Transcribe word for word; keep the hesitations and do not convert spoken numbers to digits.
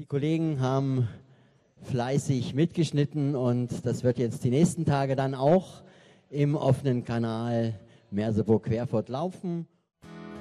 Die Kollegen haben fleißig mitgeschnitten und das wird jetzt die nächsten Tage dann auch im offenen Kanal Merseburg-Querfurt laufen.